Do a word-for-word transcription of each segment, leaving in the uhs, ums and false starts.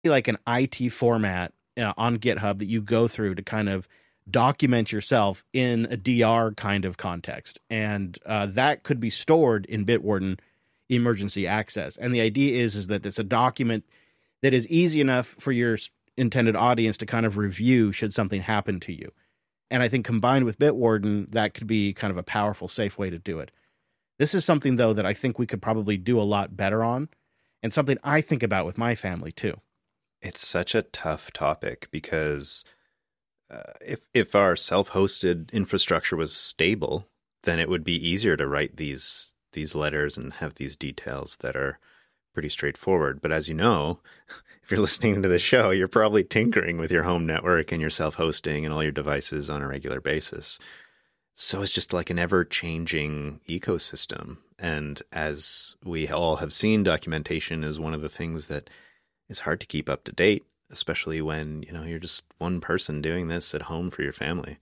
like an I T format uh, on GitHub that you go through to kind of document yourself in a D R kind of context. And uh, that could be stored in Bitwarden Emergency Access. And the idea is, is that it's a document that is easy enough for your intended audience to kind of review should something happen to you. And I think combined with Bitwarden, that could be kind of a powerful, safe way to do it. This is something, though, that I think we could probably do a lot better on, and something I think about with my family, too. It's such a tough topic because uh, if if our self-hosted infrastructure was stable, then it would be easier to write these these letters and have these details that are pretty straightforward. But as you know, if you're listening to the show, you're probably tinkering with your home network and your self-hosting and all your devices on a regular basis. So it's just like an ever-changing ecosystem. And as we all have seen, documentation is one of the things that is hard to keep up to date, especially when, you know, you're just one person doing this at home for your family.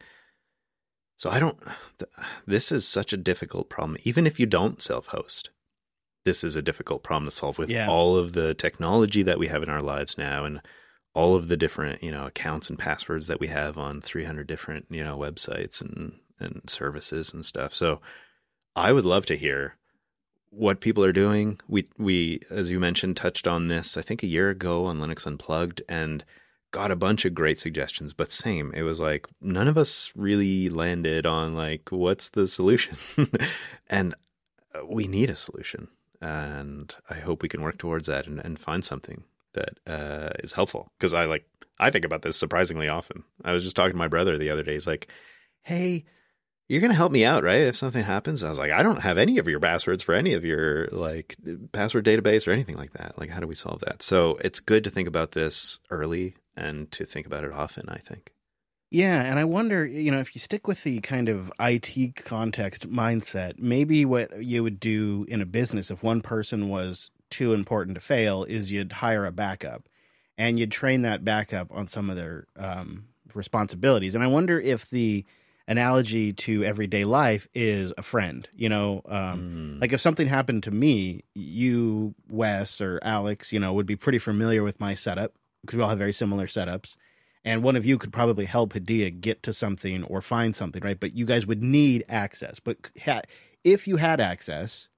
So I don't, th- this is such a difficult problem. Even if you don't self-host, this is a difficult problem to solve with yeah. all of the technology that we have in our lives now and all of the different, you know, accounts and passwords that we have on three hundred different, you know, websites and, and services and stuff. So I would love to hear what people are doing. We, we, as you mentioned, touched on this, I think a year ago on Linux Unplugged, and got a bunch of great suggestions, but same, it was like, none of us really landed on like, what's the solution? And we need a solution. And I hope we can work towards that and, and find something that uh, is helpful. Cause I like, I think about this surprisingly often. I was just talking to my brother the other day. He's like, hey, you're going to help me out, right? If something happens. I was like, I don't have any of your passwords for any of your like password database or anything like that. Like, how do we solve that? So it's good to think about this early and to think about it often, I think. Yeah. And I wonder, you know, if you stick with the kind of I T context mindset, maybe what you would do in a business if one person was too important to fail is you'd hire a backup and you'd train that backup on some of their um, responsibilities. And I wonder if the analogy to everyday life is a friend, you know, um, mm. like if something happened to me, you, Wes, or Alex, you know, would be pretty familiar with my setup because we all have very similar setups. And one of you could probably help Hadia get to something or find something, right? But you guys would need access. But ha- if you had access,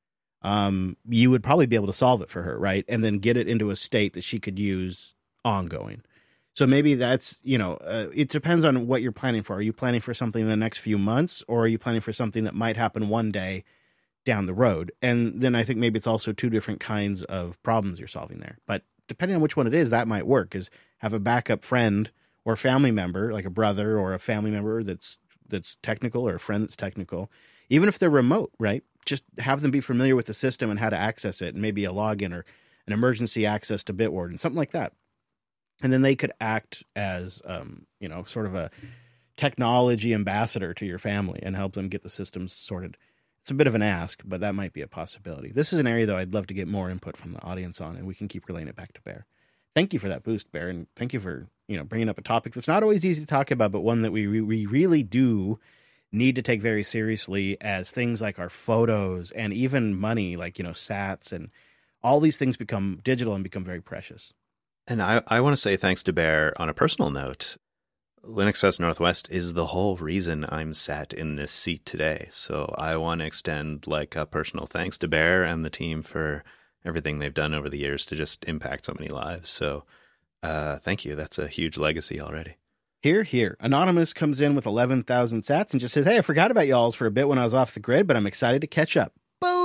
um, you would probably be able to solve it for her, right? And then get it into a state that she could use ongoing. So maybe that's, you know, uh, it depends on what you're planning for. Are you planning for something in the next few months, or are you planning for something that might happen one day down the road? And then I think maybe it's also two different kinds of problems you're solving there. But depending on which one it is, that might work, is have a backup friend or family member, like a brother or a family member that's that's technical, or a friend that's technical, even if they're remote, right? Just have them be familiar with the system and how to access it, and maybe a login or an emergency access to Bitwarden, something like that. And then they could act as, um, you know, sort of a technology ambassador to your family and help them get the systems sorted. It's a bit of an ask, but that might be a possibility. This is an area, though, I'd love to get more input from the audience on, and we can keep relaying it back to Bear. Thank you for that boost, Bear, and thank you for, you know, bringing up a topic that's not always easy to talk about, but one that we we really do need to take very seriously, as things like our photos and even money, like, you know, sats and all these things become digital and become very precious. And I, I want to say thanks to Bear on a personal note. Linux Fest Northwest is the whole reason I'm sat in this seat today. So I want to extend like a personal thanks to Bear and the team for everything they've done over the years to just impact so many lives. So uh, thank you. That's a huge legacy already. Here, here. Anonymous comes in with eleven thousand sats and just says, hey, I forgot about y'all's for a bit when I was off the grid, but I'm excited to catch up.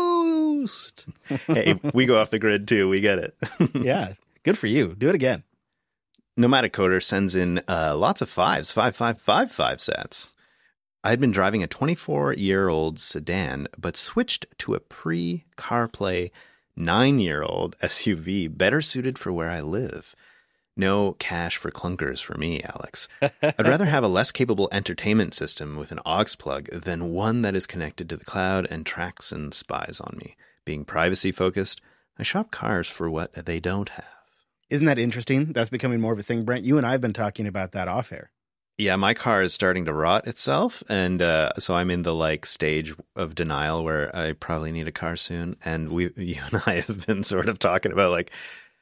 Boost! Hey, we go off the grid too. We get it. Yeah. Good for you. Do it again. Nomadic Coder sends in uh, lots of fives, five, five, five, five sats. I'd been driving a twenty-four-year-old sedan, but switched to a pre-CarPlay nine-year-old S U V, better suited for where I live. No cash for clunkers for me, Alex. I'd rather have a less capable entertainment system with an aux plug than one that is connected to the cloud and tracks and spies on me. Being privacy-focused, I shop cars for what they don't have. Isn't that interesting? That's becoming more of a thing, Brent. You and I have been talking about that off air. Yeah, my car is starting to rot itself, and uh, so I'm in the like stage of denial where I probably need a car soon. And we, you and I have been sort of talking about like,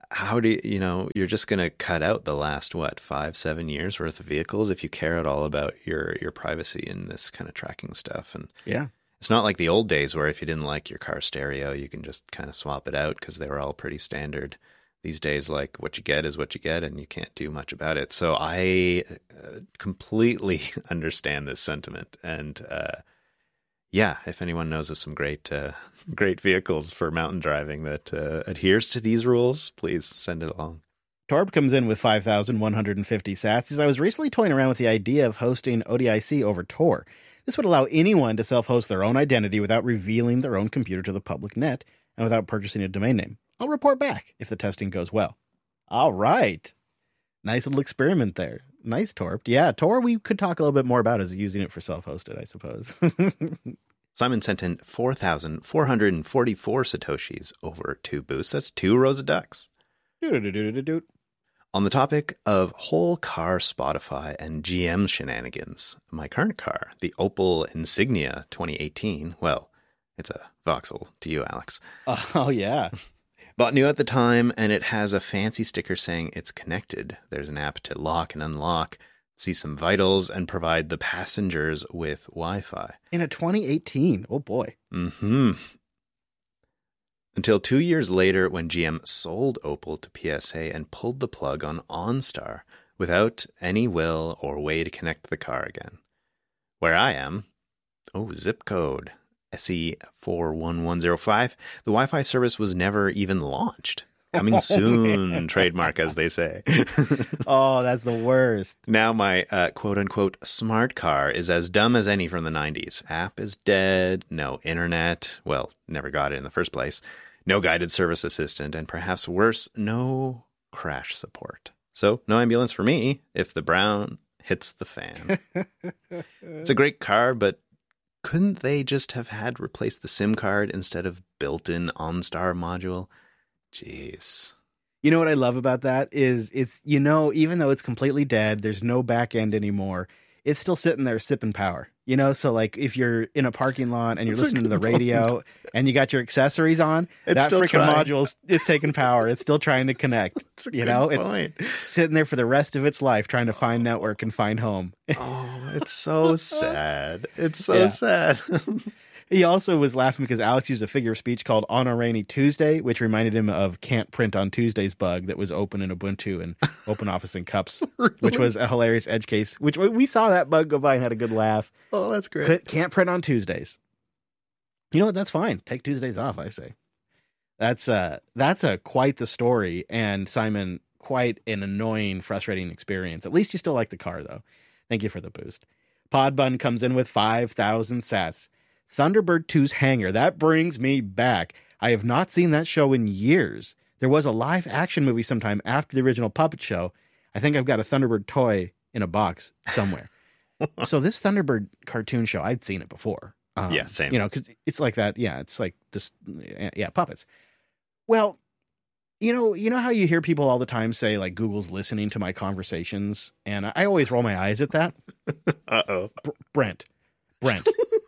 how do you, you know, you're just going to cut out the last, what, five, seven years worth of vehicles if you care at all about your, your privacy and this kind of tracking stuff. And Yeah. it's not like the old days where if you didn't like your car stereo, you can just kind of swap it out because they were all pretty standard. These days, like what you get is what you get and you can't do much about it. So I uh, completely understand this sentiment. And uh, yeah, if anyone knows of some great uh, great vehicles for mountain driving that uh, adheres to these rules, please send it along. Torb comes in with five thousand one hundred fifty sats. He says, I was recently toying around with the idea of hosting O D I C over Tor. This would allow anyone to self-host their own identity without revealing their own computer to the public net and without purchasing a domain name. I'll report back if the testing goes well. All right. Nice little experiment there. Nice, Torb. Yeah, Tor we could talk a little bit more about as using it for self-hosted, I suppose. Simon sent in four thousand four hundred forty-four Satoshis over two boosts. That's two rows of ducks. Doo-doo-doo-doo-doo-doo. On the topic of whole car Spotify and G M shenanigans, my current car, the Opel Insignia twenty eighteen, well, it's a Vauxhall to you, Alex. Oh, yeah. Bought new at the time, and it has a fancy sticker saying it's connected. There's an app to lock and unlock, see some vitals, and provide the passengers with Wi-Fi. In a twenty eighteen. Oh, boy. Mm-hmm. Until two years later when G M sold Opel to P S A and pulled the plug on OnStar without any will or way to connect the car again. Where I am, oh, zip code, S E four one one zero five, the Wi-Fi service was never even launched. Coming soon, trademark, as they say. Oh, that's the worst. Now my uh, quote-unquote smart car is as dumb as any from the nineties. App is dead, no internet, well, never got it in the first place, no guided service assistant, and perhaps worse, no crash support. So no ambulance for me if the brown hits the fan. It's a great car, but couldn't they just have had replace the SIM card instead of built-in OnStar module? Jeez. You know what I love about that is it's, you know, even though it's completely dead, there's no back end anymore, it's still sitting there sipping power. You know, so like if you're in a parking lot and you're That's listening to the point. radio and you got your accessories on, It's that still freaking trying. module is, is taking power. It's still trying to connect. That's a You good know, point. it's sitting there for the rest of its life trying to find network and find home. Oh, it's so sad. It's so Yeah. sad. He also was laughing because Alex used a figure of speech called On a Rainy Tuesday, which reminded him of Can't Print on Tuesdays bug that was open in Ubuntu and OpenOffice and Cups, which was a hilarious edge case, which we saw that bug go by and had a good laugh. Oh, that's great. Can't- Can't print on Tuesdays. You know what? That's fine. Take Tuesdays off, I say. That's uh that's a quite the story, and Simon, quite an annoying, frustrating experience. At least you still like the car, though. Thank you for the boost. Podbun comes in with five thousand sats. Thunderbird two's hangar. That brings me back. I have not seen that show in years. There was a live action movie sometime after the original Puppet Show. I think I've got a Thunderbird toy in a box somewhere. So this Thunderbird cartoon show, I'd seen it before. Um, Yeah, same. You know, because it's like that. Yeah, it's like this. Yeah, puppets. Well, you know, you know how you hear people all the time say like Google's listening to my conversations, and I always roll my eyes at that. Uh-oh. Br- Brent, Brent,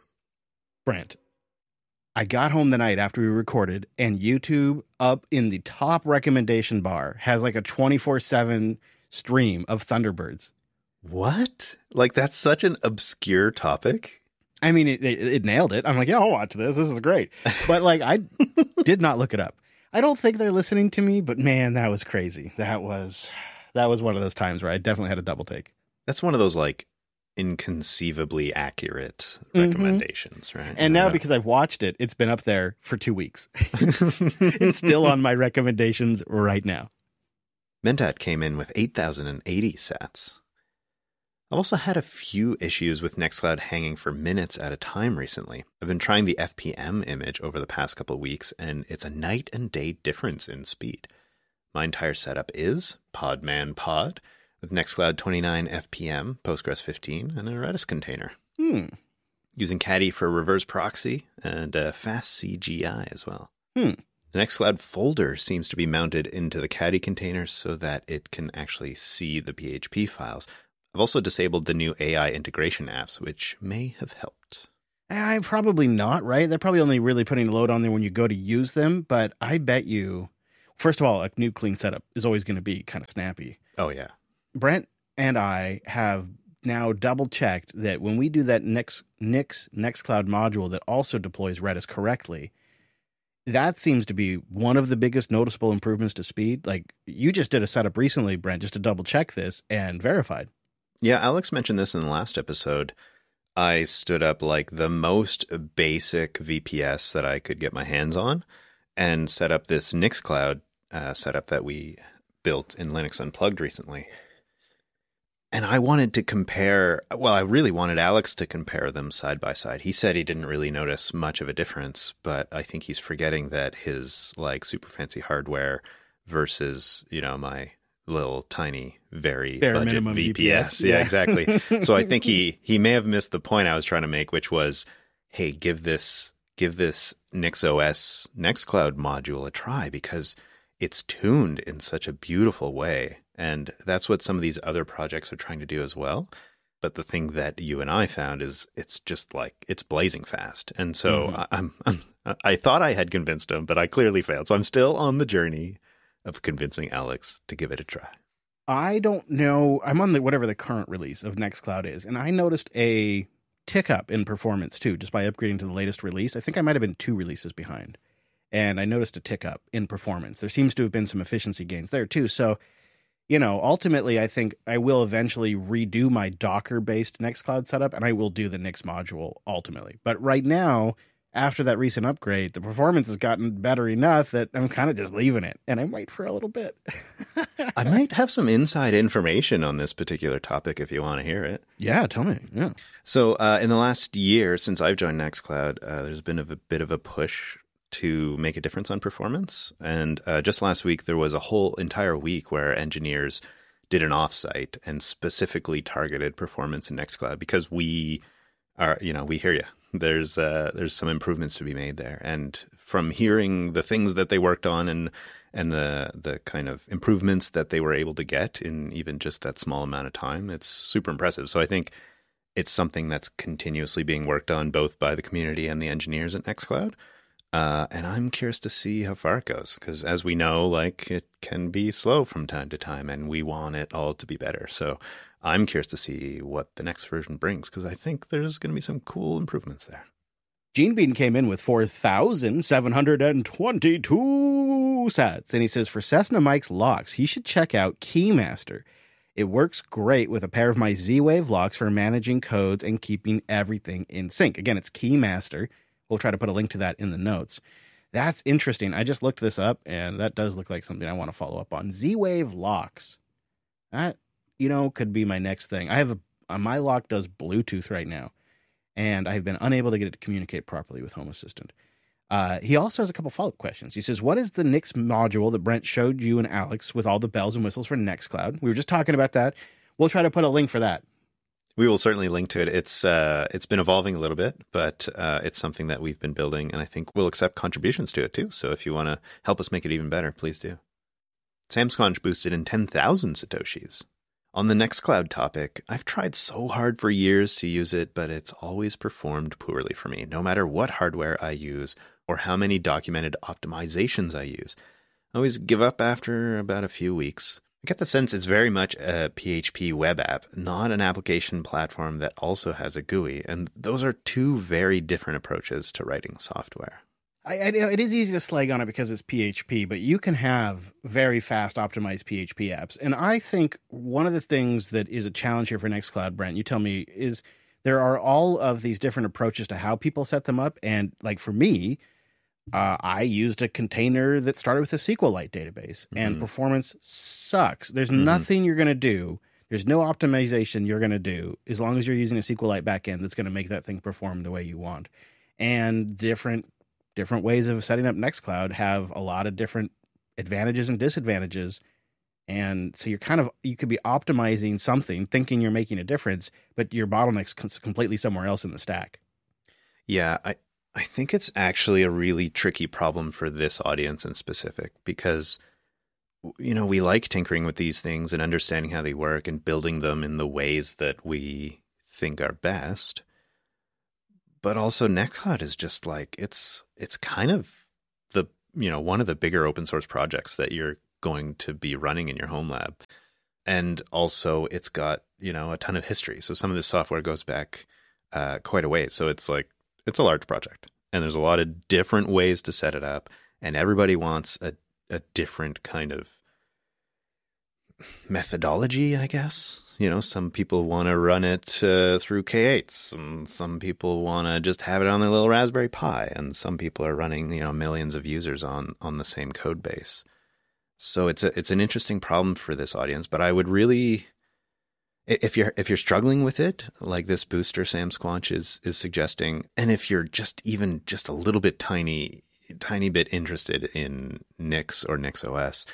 Brent. I got home the night after we recorded, and YouTube up in the top recommendation bar has like a twenty-four seven stream of Thunderbirds. What? Like, that's such an obscure topic? I mean, it, it, it nailed it. I'm like, yeah, I'll watch this. This is great. But like, I did not look it up. I don't think they're listening to me, but man, that was crazy. That was, that was one of those times where I definitely had a double take. That's one of those, like, inconceivably accurate Mhm. recommendations, right? And now Uh, because I've watched it, it's been up there for two weeks. It's still on my recommendations right now. Mentat came in with eight thousand eighty sats. I've also had a few issues with Nextcloud hanging for minutes at a time recently. I've been trying the F P M image over the past couple of weeks, and it's a night and day difference in speed. My entire setup is Podman Pod, with Nextcloud twenty-nine F P M, Postgres fifteen, and a Redis container. Hmm. Using Caddy for reverse proxy, and uh, fast C G I as well. Hmm. The Nextcloud folder seems to be mounted into the Caddy container so that it can actually see the P H P files. I've also disabled the new A I integration apps, which may have helped. I probably not, right? They're probably only really putting a load on there when you go to use them, but I bet you. first of all, a new clean setup is always going to be kind of snappy. Oh, yeah. Brent and I have now double checked that when we do that Nix, Nix Nextcloud module that also deploys Redis correctly, that seems to be one of the biggest noticeable improvements to speed. Like, you just did a setup recently, Brent, just to double check this and verified. Yeah, Alex mentioned this in the last episode. I stood up like the most basic V P S that I could get my hands on and set up this Nixcloud uh, setup that we built in Linux Unplugged recently. And I wanted to compare, well, I really wanted Alex to compare them side by side. He said he didn't really notice much of a difference, but I think he's forgetting that his like super fancy hardware versus, you know, my little tiny, very Bare budget minimum V P S. V P S. Yeah, Yeah. exactly. So I think he he may have missed the point I was trying to make, which was, hey, give this give this NixOS Nextcloud module a try because it's tuned in such a beautiful way. And that's what some of these other projects are trying to do as well. But the thing that you and I found is it's just like it's blazing fast. And so Mm-hmm. I, I'm, I'm I thought I had convinced him, but I clearly failed. So I'm still on the journey of convincing Alex to give it a try. I don't know. I'm on the whatever the current release of Nextcloud is, and I noticed a tick up in performance too, just by upgrading to the latest release. I think I might have been two releases behind, and I noticed a tick up in performance. There seems to have been some efficiency gains there too. So, you know, ultimately, I think I will eventually redo my Docker-based Nextcloud setup, and I will do the Nix module ultimately. But right now, after that recent upgrade, the performance has gotten better enough that I'm kind of just leaving it, and I might for a little bit. I might have some inside information on this particular topic if you want to hear it. Yeah, tell me. Yeah. So uh, in the last year, since I've joined Nextcloud, uh, there's been a, a bit of a push to make a difference on performance. And uh, just last week, there was a whole entire week where engineers did an offsite and specifically targeted performance in Nextcloud because we are, you know, we hear you. There's uh, there's some improvements to be made there. And from hearing the things that they worked on and and the the kind of improvements that they were able to get in even just that small amount of time, it's super impressive. So I think it's something that's continuously being worked on both by the community and the engineers at Nextcloud. Uh, and I'm curious to see how far it goes because as we know, like it can be slow from time to time and we want it all to be better. So I'm curious to see what the next version brings because I think there's going to be some cool improvements there. Gene Bean came in with four thousand seven hundred twenty-two sats, and he says, for Cessna Mike's locks, he should check out Keymaster. It works great with a pair of my Z-Wave locks for managing codes and keeping everything in sync. Again, it's Keymaster. We'll try to put a link to that in the notes. That's interesting. I just looked this up, and that does look like something I want to follow up on. Z-Wave locks. That, you know, could be my next thing. I have a, uh, my lock does Bluetooth right now, and I've been unable to get it to communicate properly with Home Assistant. Uh, he also has a couple follow-up questions. He says, what is the Nix module that Brent showed you and Alex with all the bells and whistles for Nextcloud? We were just talking about that. We'll try to put a link for that. We will certainly link to it. It's uh, it's been evolving a little bit, but uh, it's something that we've been building, and I think we'll accept contributions to it too. So if you want to help us make it even better, please do. Samsconch boosted in ten thousand Satoshis. On the Nextcloud topic, I've tried so hard for years to use it, but it's always performed poorly for me, no matter what hardware I use or how many documented optimizations I use. I always give up after about a few weeks. I get the sense it's very much a P H P web app, not an application platform that also has a G U I, and those are two very different approaches to writing software. I, I know it is easy to slag on it because it's P H P, but you can have very fast optimized P H P apps. And I think one of the things that is a challenge here for Nextcloud, Brent, you tell me, is there are all of these different approaches to how people set them up. And like for me, uh, I used a container that started with a SQLite database, and mm-hmm. performance sucks. There's mm-hmm. nothing you're going to do. There's no optimization you're going to do as long as you're using a SQLite backend that's going to make that thing perform the way you want. And different different ways of setting up Nextcloud have a lot of different advantages and disadvantages. And so you're kind of, you could be optimizing something, thinking you're making a difference, but your bottleneck's completely somewhere else in the stack. Yeah, I, I think it's actually a really tricky problem for this audience in specific because, you know, we like tinkering with these things and understanding how they work and building them in the ways that we think are best. But also Nextcloud is just like, it's it's kind of the you know, one of the bigger open source projects that you're going to be running in your home lab. And also it's got, you know, a ton of history. So some of this software goes back uh, quite a ways. So it's like, it's a large project and there's a lot of different ways to set it up. And everybody wants a, a different kind of methodology, I guess. You know, some people want to run it uh, through K eights, and some people want to just have it on their little Raspberry Pi, and some people are running, you know, millions of users on on the same code base. So it's a it's an interesting problem for this audience, but I would really, if you're if you're struggling with it, like this booster Sam Squanch is is suggesting, and if you're just even just a little bit tiny tiny bit interested in Nix or NixOS,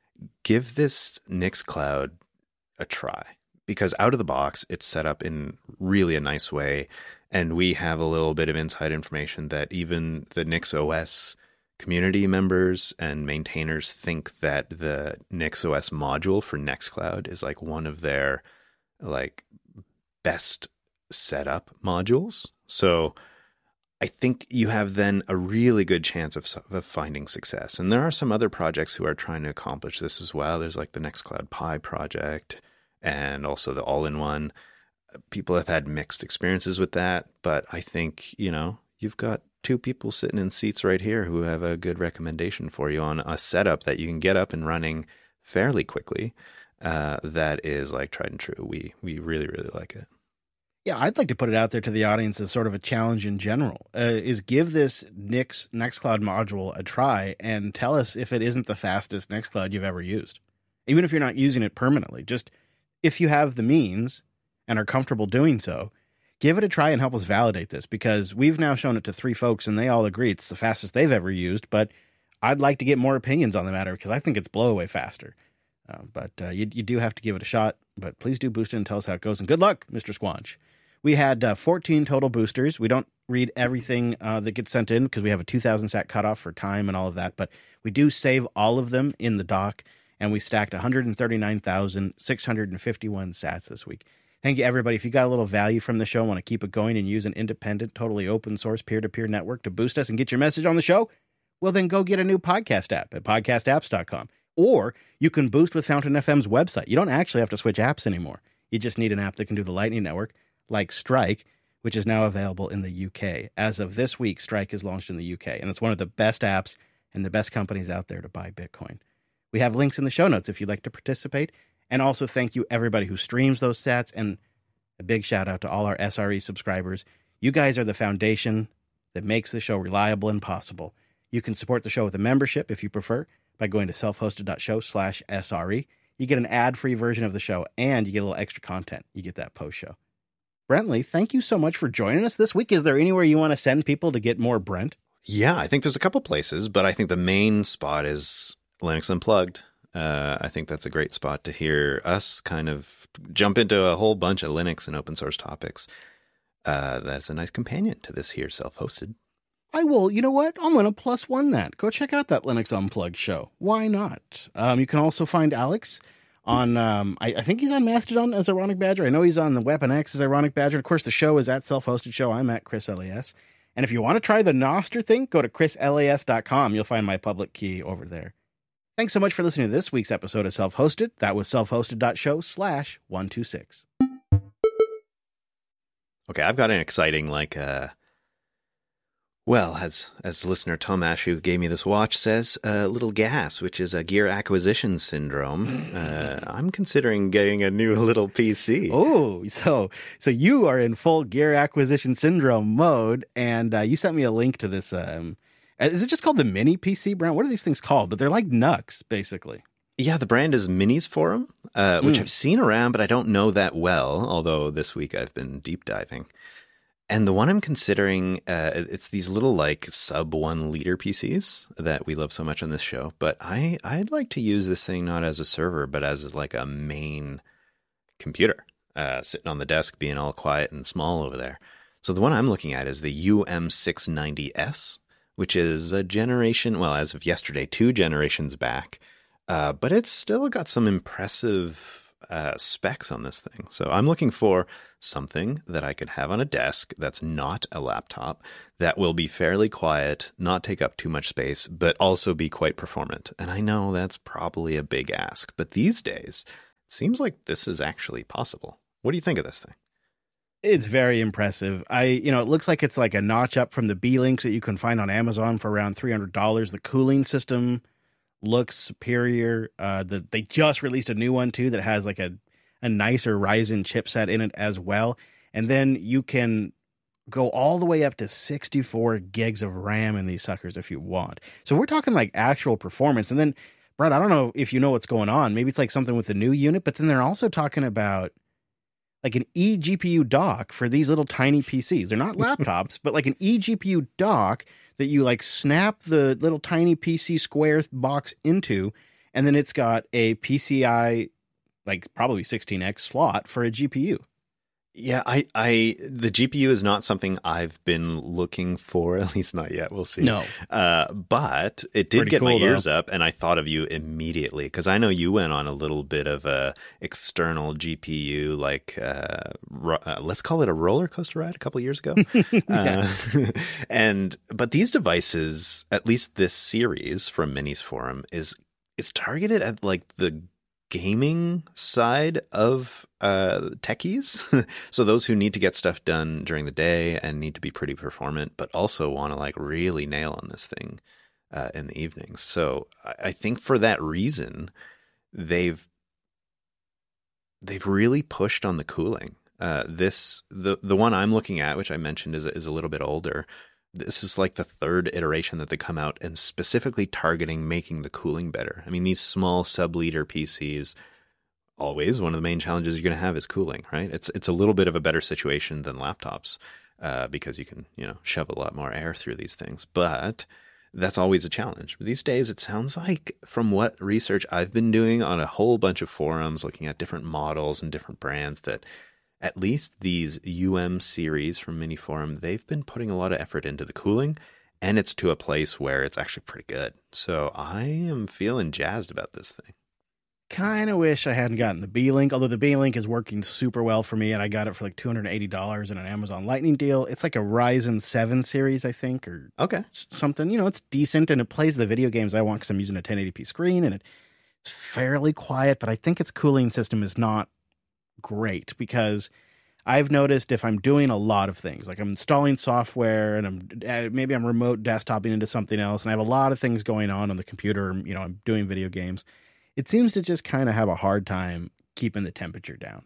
give this Nixcloud a try, because out of the box, it's set up in really a nice way. And we have a little bit of inside information that even the NixOS community members and maintainers think that the NixOS module for Nextcloud is like one of their like best setup modules. So I think you have then a really good chance of, of finding success. And there are some other projects who are trying to accomplish this as well. There's like the Nextcloud Pi project and also the all-in-one. People have had mixed experiences with that, but I think, you know, you've got two people sitting in seats right here who have a good recommendation for you on a setup that you can get up and running fairly quickly. Uh, that is like tried and true. We, we really, really like it. Yeah, I'd like to put it out there to the audience as sort of a challenge in general, uh, is give this Nix Nextcloud module a try and tell us if it isn't the fastest Nextcloud you've ever used. Even if you're not using it permanently, just if you have the means and are comfortable doing so, give it a try and help us validate this, because we've now shown it to three folks and they all agree it's the fastest they've ever used, but I'd like to get more opinions on the matter because I think it's blow away faster. Uh, but uh, you, you do have to give it a shot, but please do boost it and tell us how it goes. And good luck, Mister Squanch. We had uh, fourteen total boosters. We don't read everything uh, that gets sent in because we have a two thousand sat cutoff for time and all of that, but we do save all of them in the doc, and we stacked one hundred thirty-nine thousand six hundred fifty-one sats this week. Thank you, everybody. If you got a little value from the show, want to keep it going and use an independent, totally open source peer-to-peer network to boost us and get your message on the show, well, then go get a new podcast app at podcast apps dot com. Or you can boost with Fountain F M's website. You don't actually have to switch apps anymore. You just need an app that can do the Lightning Network, like Strike, which is now available in the U K. As of this week, Strike is launched in the U K, and it's one of the best apps and the best companies out there to buy Bitcoin. We have links in the show notes if you'd like to participate. And also thank you, everybody who streams those sats, and a big shout out to all our S R E subscribers. You guys are the foundation that makes the show reliable and possible. You can support the show with a membership if you prefer by going to self-hosted.show slash SRE. You get an ad-free version of the show, and you get a little extra content. You get that post-show. Brentley, thank you so much for joining us this week. Is there anywhere you want to send people to get more Brent? Yeah, I think there's a couple places, but I think the main spot is Linux Unplugged. Uh, I think that's a great spot to hear us kind of jump into a whole bunch of Linux and open source topics. Uh, that's a nice companion to this here self-hosted. I will. You know what? I'm going to plus one that. Go check out that Linux Unplugged show. Why not? Um, you can also find Alex on, um, I, I think he's on Mastodon as Ironic Badger. I know he's on the Weapon X as Ironic Badger. Of course, the show is at Self-Hosted Show. I'm at Chris L A S. And if you want to try the Nostr thing, go to chris las dot com. You'll find my public key over there. Thanks so much for listening to this week's episode of Self-Hosted. That was self-hosted.show slash 126. Okay, I've got an exciting, like, uh, well, as as listener Tomash, who gave me this watch, says, a uh, little gas, which is a gear acquisition syndrome. Uh, I'm considering getting a new little P C. Oh, so so you are in full gear acquisition syndrome mode, and uh, you sent me a link to this. Um, is it just called the Mini P C, Brent? What are these things called? But they're like N U Cs, basically. Yeah, the brand is Minis Forum, uh, which mm. I've seen around, but I don't know that well, although this week I've been deep diving. And the one I'm considering, uh, it's these little like sub one liter P Cs that we love so much on this show. But I, I'd like to use this thing not as a server, but as like a main computer, uh, sitting on the desk, being all quiet and small over there. So the one I'm looking at is the U M six ninety S, which is a generation, well, as of yesterday, two generations back. Uh, but it's still got some impressive uh, specs on this thing. So I'm looking for something that I could have on a desk that's not a laptop, that will be fairly quiet, not take up too much space, but also be quite performant. And I know that's probably a big ask, but these days, it seems like this is actually possible. What do you think of this thing? It's very impressive. I, you know, it looks like it's like a notch up from the B-Links that you can find on Amazon for around three hundred dollars. The cooling system looks superior. Uh, the, they just released a new one too that has like a, a nicer Ryzen chipset in it as well. And then you can go all the way up to sixty-four gigs of RAM in these suckers if you want. So we're talking like actual performance. And then, Brett, I don't know if you know what's going on. Maybe it's like something with the new unit, but then they're also talking about like an eGPU dock for these little tiny P Cs. They're not laptops, but like an eGPU dock that you like snap the little tiny P C square box into, and then it's got a P C I, like probably sixteen X slot for a G P U. Yeah, I, I, the G P U is not something I've been looking for, at least not yet. We'll see. No. Uh, but it did Pretty get cool, my ears though. up, and I thought of you immediately because I know you went on a little bit of a external G P U, like uh, ro- uh, let's call it a roller coaster ride a couple years ago. uh, and but these devices, at least this series from Minis Forum, is is targeted at like the gaming side of uh, techies. So those who need to get stuff done during the day and need to be pretty performant, but also want to like really nail on this thing uh, in the evenings. So I, I think for that reason, they've they've really pushed on the cooling. Uh, this the the one I'm looking at, which I mentioned, is is a little bit older. This is like the third iteration that they come out and specifically targeting making the cooling better. I mean, these small sub-liter P Cs, always one of the main challenges you're going to have is cooling, right? It's it's a little bit of a better situation than laptops uh, because you can, you know, shove a lot more air through these things. But that's always a challenge. But these days, it sounds like from what research I've been doing on a whole bunch of forums, looking at different models and different brands, that at least these U M series from Mini Forum, they've been putting a lot of effort into the cooling, and it's to a place where it's actually pretty good. So I am feeling jazzed about this thing. Kind of wish I hadn't gotten the B-Link, although the B-Link is working super well for me, and I got it for like two hundred eighty dollars in an Amazon Lightning deal. It's like a Ryzen seven series, I think, or Okay. something. You know, it's decent, and it plays the video games I want because I'm using a ten eighty p screen, and it's fairly quiet, but I think its cooling system is not great because I've noticed if I'm doing a lot of things, like I'm installing software and I'm uh, maybe I'm remote desktoping into something else, and I have a lot of things going on on the computer, you know, I'm doing video games, it seems to just kind of have a hard time keeping the temperature down,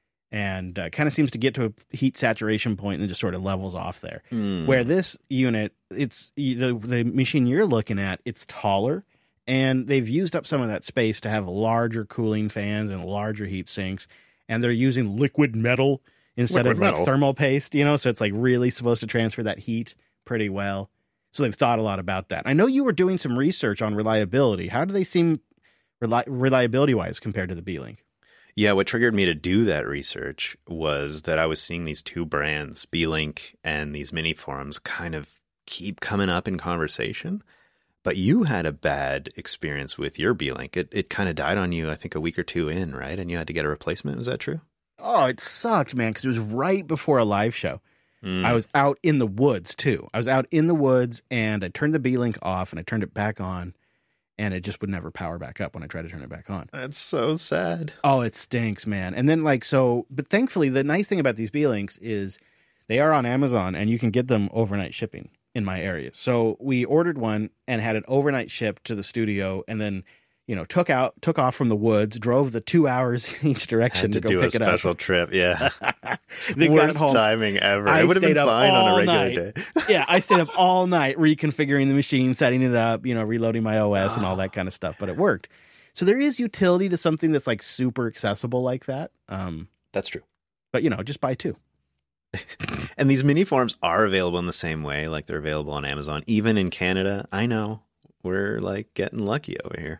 and uh, kind of seems to get to a heat saturation point and then just sort of levels off there. Mm. Where this unit, it's the the machine you're looking at, it's taller, and they've used up some of that space to have larger cooling fans and larger heat sinks, and they're using liquid metal instead Liquid of like metal. thermal paste, you know, so it's like really supposed to transfer that heat pretty well. So they've thought a lot about that. I know you were doing some research on reliability. How do they seem reli- reliability-wise compared to the B-Link? Yeah, what triggered me to do that research was that I was seeing these two brands, B-Link and these Mini Forums, kind of keep coming up in conversation. But you had a bad experience with your B-Link. It it kind of died on you, I think, a week or two in, right? And you had to get a replacement. Is that true? Oh, it sucked, man, because it was right before a live show. Mm. I was out in the woods, too. I was out in the woods, and I turned the B-Link off, and I turned it back on, and it just would never power back up when I tried to turn it back on. That's so sad. Oh, it stinks, man. And then, like, so, but thankfully, the nice thing about these B-Links is they are on Amazon, and you can get them overnight shipping in my area. So we ordered one and had it overnight shipped to the studio, and then, you know, took out, took off from the woods, drove the two hours each direction Had to to, go do pick a it up. special trip. Yeah. They got Worst it home. timing ever. I It would have stayed been up fine on a all regular night. day. Yeah, I stayed up all night reconfiguring the machine, setting it up, you know, reloading my O S and all that kind of stuff, but it worked. So there is utility to something that's like super accessible like that. Um, That's true. but, you know, just buy two. And these mini forms are available in the same way, like they're available on Amazon, even in Canada. I know we're like getting lucky over here.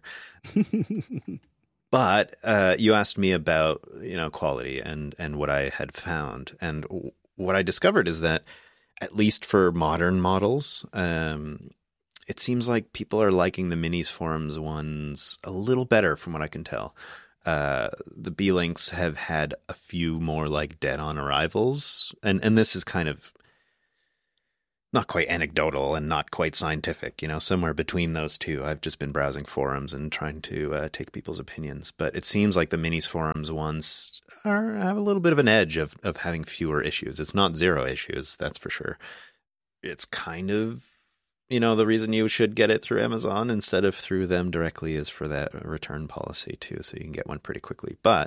But uh, you asked me about, you know, quality and, and what I had found. And w- what I discovered is that, at least for modern models, um, it seems like people are liking the Minis Forums ones a little better from what I can tell. uh, the B-Links have had a few more like dead-on arrivals. And, and this is kind of not quite anecdotal and not quite scientific, you know, somewhere between those two. I've just been browsing forums and trying to uh, take people's opinions. But it seems like the Minis forums ones are have a little bit of an edge of, of having fewer issues. It's not zero issues, that's for sure. It's kind of, you know, the reason you should get it through Amazon instead of through them directly is for that return policy too, so you can get one pretty quickly. But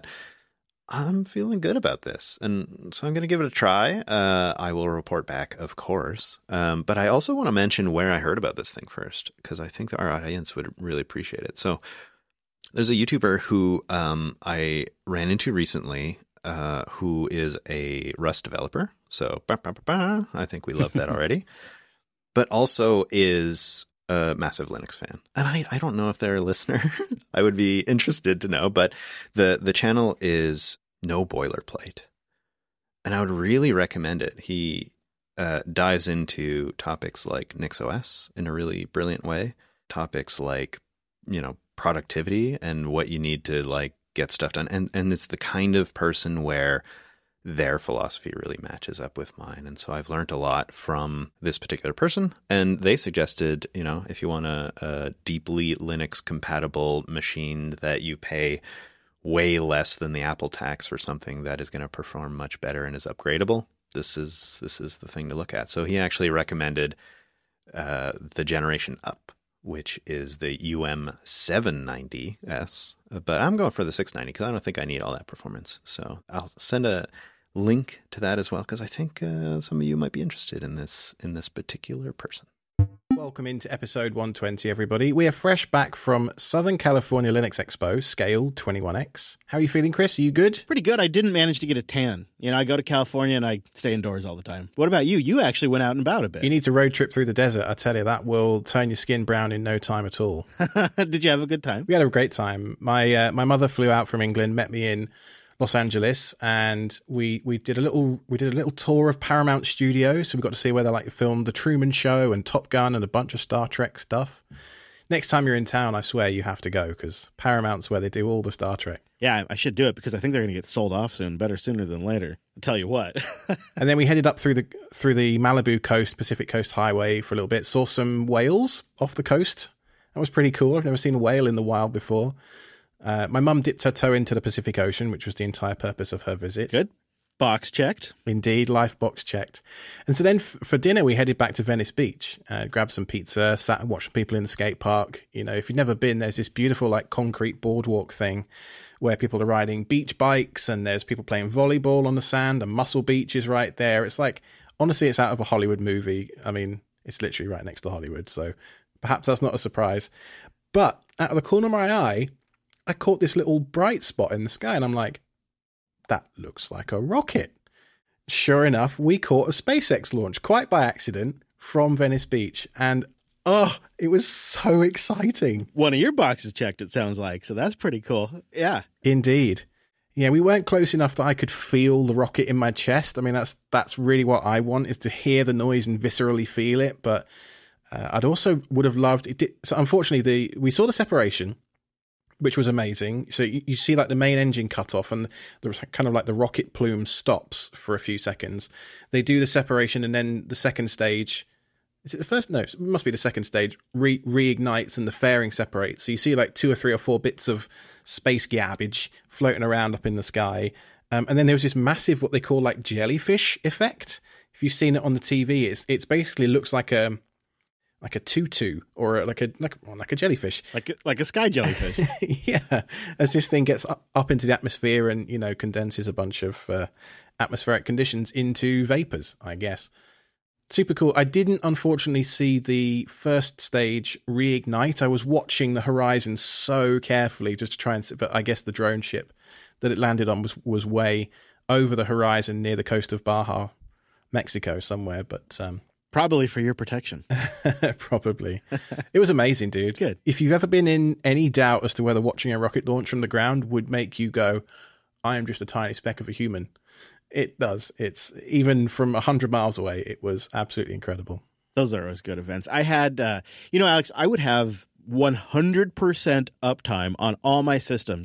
I'm feeling good about this, and so I'm going to give it a try. Uh, I will report back, of course. Um, but I also want to mention where I heard about this thing first, because I think our audience would really appreciate it. So there's a YouTuber who um, I ran into recently uh, who is a Rust developer. So bah, bah, bah, bah, I think we love that already. But also is a massive Linux fan. And I, I don't know if they're a listener. I would be interested to know. But the, the channel is No Boilerplate. And I would really recommend it. He uh, dives into topics like NixOS in a really brilliant way. Topics like, you know, productivity and what you need to like get stuff done. And, and it's the kind of person where their philosophy really matches up with mine. And so I've learned a lot from this particular person. And they suggested, you know, if you want a, a deeply Linux compatible machine that you pay way less than the Apple tax for something that is going to perform much better and is upgradable, this is this is the thing to look at. So he actually recommended uh, the generation up, which is the U M seven ninety S. But I'm going for the six ninety because I don't think I need all that performance. So I'll send a link to that as well, because I think uh, some of you might be interested in this in this particular person. Welcome into episode one twenty, everybody. We are fresh back from Southern California Linux Expo, Scale twenty-one X. How are you feeling, Chris? Are you good? Pretty good. I didn't manage to get a tan. You know, I go to California and I stay indoors all the time. What about you? You actually went out and about a bit. You need to road trip through the desert. I tell you, that will turn your skin brown in no time at all. Did you have a good time? We had a great time. My uh, my mother flew out from England, met me in Los Angeles, and we we did a little we did a little tour of Paramount Studios. So we got to see where they like filmed The Truman Show and Top Gun and a bunch of Star Trek stuff. Next time you're in town, I swear you have to go, because Paramount's where they do all the Star Trek. Yeah, I should do it because I think they're going to get sold off soon. Better sooner than later. I'll tell you what. And then we headed up through the through the Malibu coast, Pacific Coast Highway for a little bit. Saw some whales off the coast. That was pretty cool. I've never seen a whale in the wild before. Uh, my mum dipped her toe into the Pacific Ocean, which was the entire purpose of her visit. Good. Box checked. Indeed, life box checked. And so then f- for dinner, we headed back to Venice Beach, uh, grabbed some pizza, sat and watched people in the skate park. You know, if you've never been, there's this beautiful like concrete boardwalk thing where people are riding beach bikes, and there's people playing volleyball on the sand, and Muscle Beach is right there. It's like, honestly, it's out of a Hollywood movie. I mean, it's literally right next to Hollywood, so perhaps that's not a surprise. But out of the corner of my eye, I caught this little bright spot in the sky, and I'm like, that looks like a rocket. Sure enough, we caught a SpaceX launch, quite by accident, from Venice Beach. And, oh, it was so exciting. One of your boxes checked, it sounds like, so that's pretty cool. Yeah. Indeed. Yeah, we weren't close enough that I could feel the rocket in my chest. I mean, that's that's really what I want, is to hear the noise and viscerally feel it. But uh, I'd also would have loved it. Did, so unfortunately, the we saw the separation, which was amazing. So you, you see like the main engine cut off, and there was kind of like the rocket plume stops for a few seconds. They do the separation, and then the second stage, is it the first? No, it must be the second stage, re- reignites and the fairing separates. So you see like two or three or four bits of space garbage floating around up in the sky. Um, and then there was this massive, what they call like jellyfish effect. If you've seen it on the T V, it's it's basically looks like a like a tutu or like a like, well, like a jellyfish, like a, like a sky jellyfish. Yeah, as this thing gets up, up into the atmosphere and, you know, condenses a bunch of uh, atmospheric conditions into vapors, I guess. Super cool. I didn't unfortunately see the first stage reignite. I was watching the horizon so carefully just to try and see, but I guess the drone ship that it landed on was was way over the horizon near the coast of Baja, Mexico somewhere, but um probably for your protection. Probably. It was amazing, dude. Good. If you've ever been in any doubt as to whether watching a rocket launch from the ground would make you go, I am just a tiny speck of a human, it does. It's even from one hundred miles away, it was absolutely incredible. Those are always good events. I had, uh, you know, Alex, I would have one hundred percent uptime on all my systems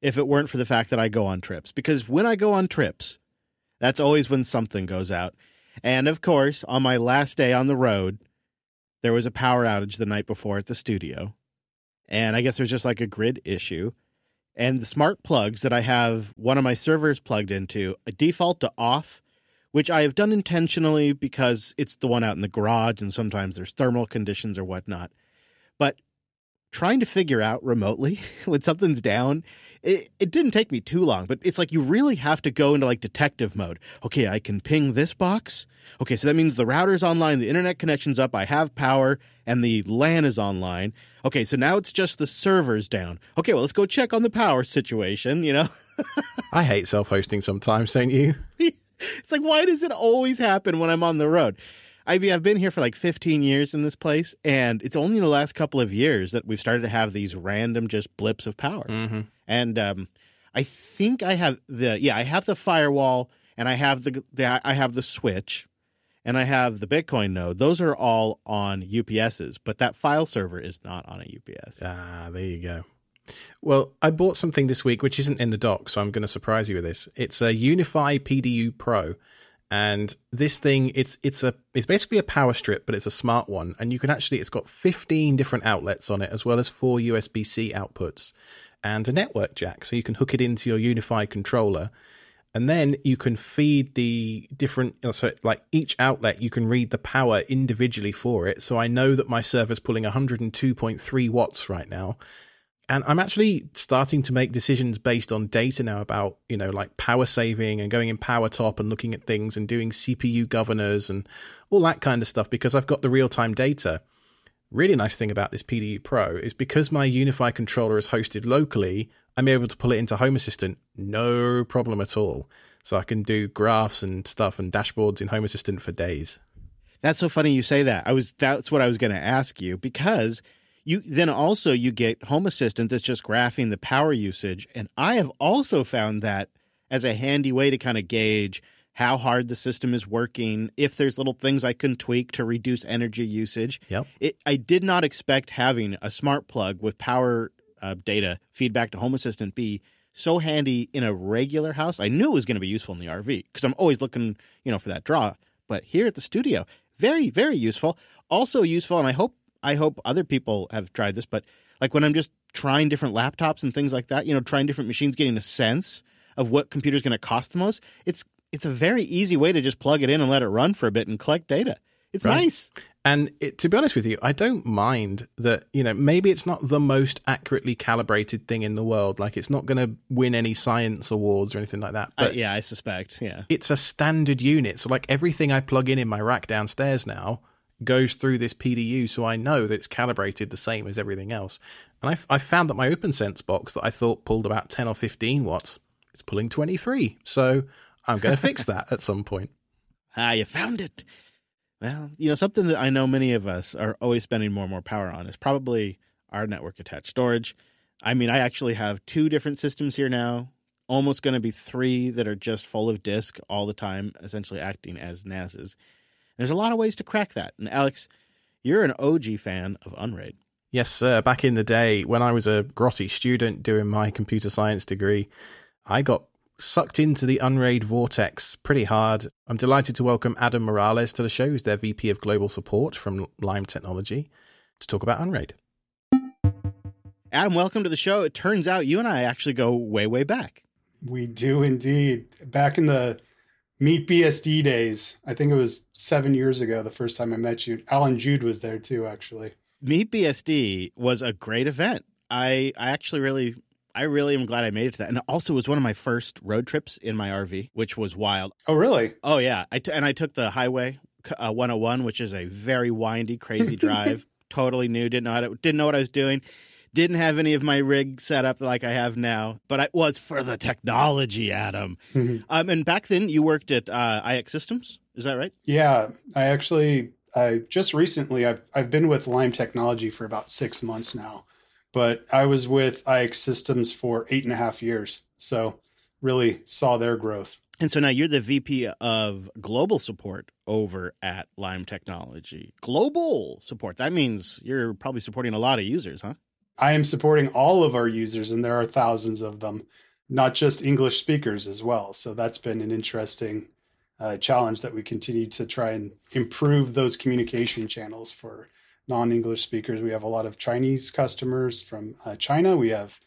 if it weren't for the fact that I go on trips. Because when I go on trips, that's always when something goes out. And, of course, on my last day on the road, there was a power outage the night before at the studio. And I guess there's just like a grid issue. And the smart plugs that I have one of my servers plugged into, I default to off, which I have done intentionally because it's the one out in the garage and sometimes there's thermal conditions or whatnot. But trying to figure out remotely when something's down, it, it didn't take me too long, but it's like you really have to go into like detective mode. Okay, I can ping this box. Okay, so that means the router's online, the internet connection's up, I have power, and the LAN is online. Okay, so now it's just the server's down. Okay, well, let's go check on the power situation, you know? I hate self-hosting sometimes, don't you? It's like, why does it always happen when I'm on the road? I mean, I've been here for like fifteen years in this place, and it's only the last couple of years that we've started to have these random just blips of power. Mm-hmm. And um, I think I have the yeah, I have the firewall, and I have the, the I have the switch, and I have the Bitcoin node. Those are all on U P S's, but that file server is not on a U P S. Ah, there you go. Well, I bought something this week which isn't in the dock, so I'm going to surprise you with this. It's a UniFi P D U Pro. And this thing, it's it's a it's basically a power strip, but it's a smart one. And you can actually, it's got fifteen different outlets on it, as well as four U S B C outputs and a network jack. So you can hook it into your UniFi controller. And then you can feed the different, so like each outlet, you can read the power individually for it. So I know that my server's pulling one hundred two point three watts right now. And I'm actually starting to make decisions based on data now about, you know, like power saving and going in power top and looking at things and doing C P U governors and all that kind of stuff because I've got the real-time data. Really nice thing about this P D U Pro is because my UniFi controller is hosted locally, I'm able to pull it into Home Assistant, no problem at all. So I can do graphs and stuff and dashboards in Home Assistant for days. That's so funny you say that. I was that's what I was going to ask you because you then also you get Home Assistant that's just graphing the power usage. And I have also found that as a handy way to kind of gauge how hard the system is working, if there's little things I can tweak to reduce energy usage. Yep. It, I did not expect having a smart plug with power uh, data feedback to Home Assistant be so handy in a regular house. I knew it was going to be useful in the R V because I'm always looking, you know, for that draw. But here at the studio, very, very useful. Also useful, and I hope I hope other people have tried this, but like when I'm just trying different laptops and things like that, you know, trying different machines, getting a sense of what computer's going to cost the most, it's it's a very easy way to just plug it in and let it run for a bit and collect data. It's right. nice. And it, to be honest with you, I don't mind that, you know, maybe it's not the most accurately calibrated thing in the world. Like it's not going to win any science awards or anything like that. But uh, yeah, I suspect. Yeah. It's a standard unit. So like everything I plug in in my rack downstairs now goes through this P D U, so I know that it's calibrated the same as everything else. And I, I found that my OpenSense box that I thought pulled about ten or fifteen watts, it's pulling twenty-three. So I'm going to fix that at some point. Ah, you found it. Well, you know, something that I know many of us are always spending more and more power on is probably our network attached storage. I mean, I actually have two different systems here now, almost going to be three that are just full of disk all the time, essentially acting as N A Ss. There's a lot of ways to crack that. And Alex, you're an O G fan of Unraid. Yes, sir. Back in the day when I was a grotty student doing my computer science degree, I got sucked into the Unraid vortex pretty hard. I'm delighted to welcome Adam Morales to the show, who's their V P of Global Support from Lime Technology, to talk about Unraid. Adam, welcome to the show. It turns out you and I actually go way, way back. We do indeed. Back in the Meet B S D days, I think it was seven years ago, the first time I met you. Alan Jude was there too, actually. Meet B S D was a great event. I, I actually really, I really am glad I made it to that. And also it was one of my first road trips in my R V, which was wild. Oh, really? Oh, yeah. I t- and I took the Highway uh, one oh one, which is a very windy, crazy drive. Totally new. Didn't know how to, didn't know what I was doing. Didn't have any of my rig set up like I have now, but I was for the technology, Adam. Mm-hmm. Um, and back then you worked at uh, I X Systems. Is that right? Yeah, I actually, I just recently, I've, I've been with Lime Technology for about six months now, but I was with I X Systems for eight and a half years. So really saw their growth. And so now you're the V P of global support over at Lime Technology. Global support. That means you're probably supporting a lot of users, huh? I am supporting all of our users, and there are thousands of them. not just English speakers as well. So that's been an interesting uh, challenge that we continue to try and improve those communication channels for non-English speakers. We have a lot of Chinese customers from uh, China. We have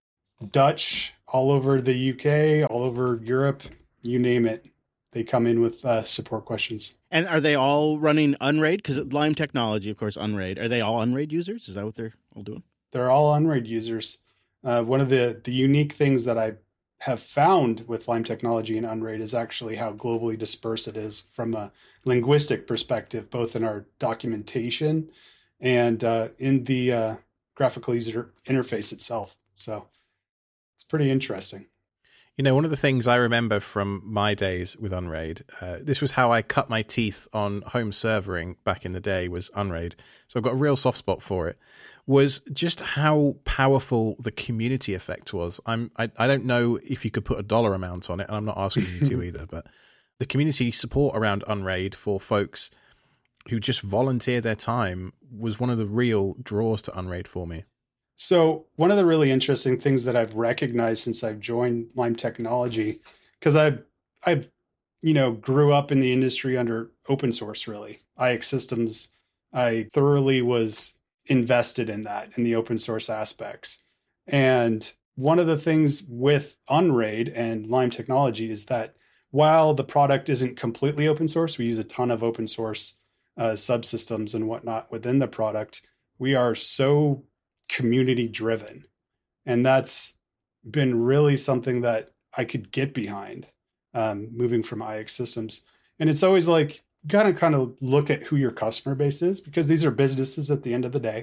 Dutch all over the U K, all over Europe, you name it. They come in with uh, support questions. And are they all running Unraid? Because Lime Technology, of course, Unraid. Are they all Unraid users? Is that what they're all doing? They're all Unraid users. Uh, one of the, the unique things that I have found with Lime Technology and Unraid is actually how globally dispersed it is from a linguistic perspective, both in our documentation and uh, in the uh, graphical user interface itself. So it's pretty interesting. You know, one of the things I remember from my days with Unraid, uh, this was how I cut my teeth on home servering back in the day, was Unraid. So I've got a real soft spot for it, was just how powerful the community effect was. I'm, I, I don't know if you could put a dollar amount on it, and I'm not asking you to either, but the community support around Unraid for folks who just volunteer their time was one of the real draws to Unraid for me. So one of the really interesting things that I've recognized since I've joined Lime Technology, because I, I, you know, grew up in the industry under open source, really. I X Systems, I thoroughly was invested in that, in the open source aspects. And one of the things with Unraid and Lime Technology is that while the product isn't completely open source, we use a ton of open source uh, subsystems and whatnot within the product. We are so community driven. And that's been really something that I could get behind um, moving from I X Systems. And it's always like, you gotta kind of look at who your customer base is, because these are businesses at the end of the day.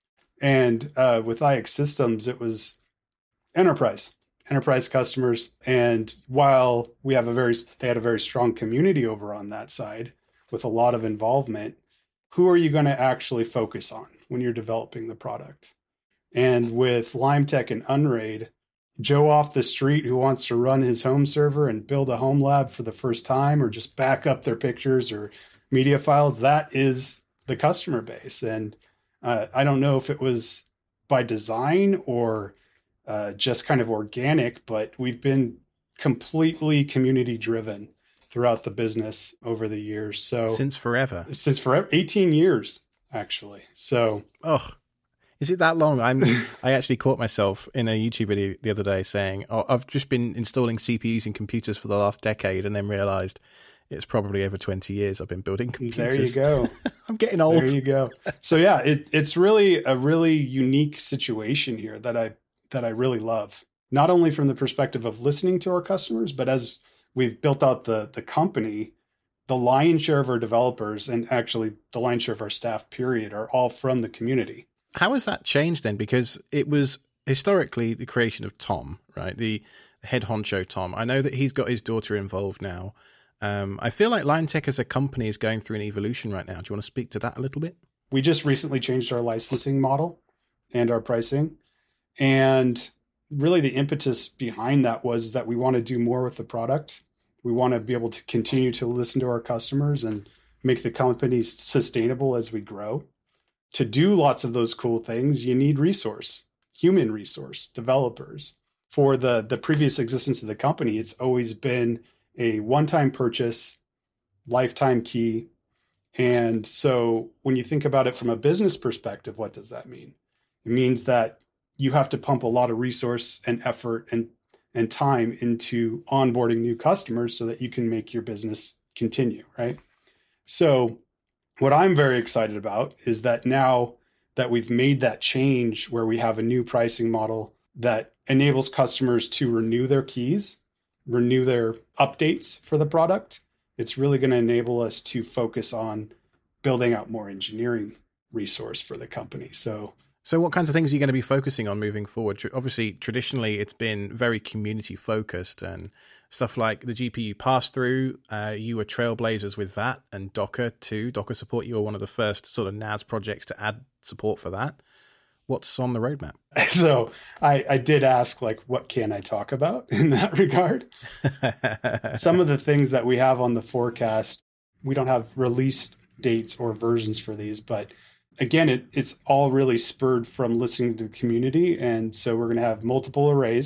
And uh, with I X Systems, it was enterprise, enterprise customers. And while we have a very, they had a very strong community over on that side with a lot of involvement, who are you going to actually focus on when you're developing the product? And with LimeTech and Unraid, Joe off the street who wants to run his home server and build a home lab for the first time, or just back up their pictures or media files, that is the customer base. And uh, I don't know if it was by design or uh, just kind of organic, but we've been completely community driven throughout the business over the years. So since forever, since forever, eighteen years, actually. So, oh, is it that long? I'm, I actually caught myself in a YouTube video the other day saying, oh, I've just been installing C P Us in computers for the last decade, and then realized it's probably over twenty years I've been building computers. There you go. I'm getting old. There you go. So yeah, it, it's really a really unique situation here that I, that I really love, not only from the perspective of listening to our customers, but as we've built out the, the company, the lion's share of our developers, and actually the lion's share of our staff period, are all from the community. How has that changed then? Because it was historically the creation of Tom, right? The head honcho Tom. I know that he's got his daughter involved now. Um, I feel like LimeTech as a company is going through an evolution right now. Do you want to speak to that a little bit? We just recently changed our licensing model and our pricing. And really the impetus behind that was that we want to do more with the product. We want to be able to continue to listen to our customers and make the company sustainable as we grow. To do lots of those cool things, you need resource, human resource, developers. For the, the previous existence of the company, it's always been a one-time purchase, lifetime key. And so when you think about it from a business perspective, what does that mean? It means that you have to pump a lot of resource and effort and, and time into onboarding new customers so that you can make your business continue, right? So what I'm very excited about is that now that we've made that change where we have a new pricing model that enables customers to renew their keys, renew their updates for the product, it's really going to enable us to focus on building out more engineering resource for the company. So, so what kinds of things are you going to be focusing on moving forward? Obviously, traditionally, it's been very community focused, and stuff like the G P U pass-through, uh, you were trailblazers with that, and Docker too. Docker support, you were one of the first sort of N A S projects to add support for that. What's on the roadmap? So I, I did ask, like, what can I talk about in that regard? Some of the things that we have on the forecast, we don't have release dates or versions for these, but again, it, it's all really spurred from listening to the community. And so we're going to have multiple arrays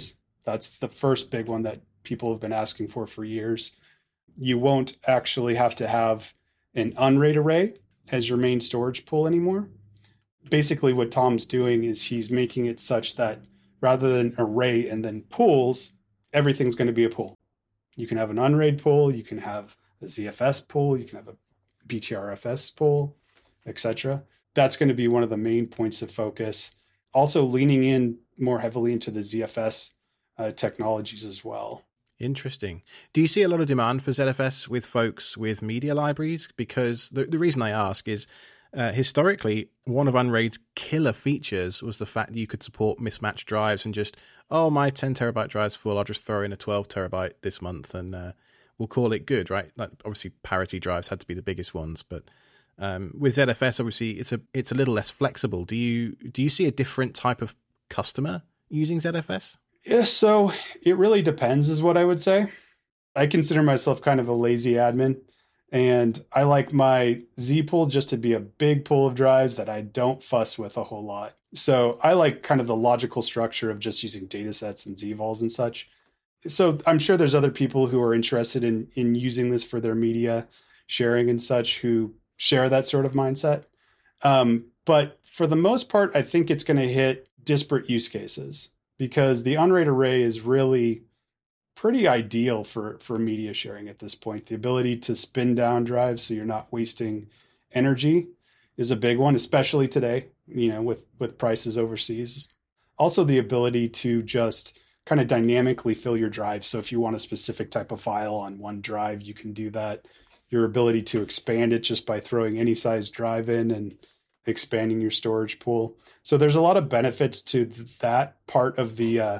That's the first big one that people have been asking for for years. You won't actually have to have an unraid array as your main storage pool anymore. Basically, what Tom's doing is he's making it such that rather than array and then pools, everything's going to be a pool. You can have an unraid pool, you can have a Z F S pool, you can have a B T R F S pool, et cetera. That's going to be one of the main points of focus. Also leaning in more heavily into the Z F S uh, technologies as well. Interesting. Do you see a lot of demand for Z F S with folks with media libraries? Because the, the reason I ask is uh, historically, one of Unraid's killer features was the fact that you could support mismatched drives and just, oh, my ten terabyte drive's full. I'll just throw in a twelve terabyte this month and uh, we'll call it good, right? Like obviously parity drives had to be the biggest ones, but um, with Z F S, obviously it's a it's a little less flexible. Do you do you see a different type of customer using Z F S? Yeah, so it really depends is what I would say. I consider myself kind of a lazy admin, and I like my Z pool just to be a big pool of drives that I don't fuss with a whole lot. So I like kind of the logical structure of just using data sets and Z vols and such. So I'm sure there's other people who are interested in, in using this for their media sharing and such who share that sort of mindset. Um, but for the most part, I think it's going to hit disparate use cases, because the unraid array is really pretty ideal for, for media sharing at this point. The ability to spin down drives so you're not wasting energy is a big one, especially today, you know, with, with prices overseas. Also, the ability to just kind of dynamically fill your drive. So if you want a specific type of file on one drive, you can do that. Your ability to expand it just by throwing any size drive in and expanding your storage pool. So there's a lot of benefits to that part of the uh,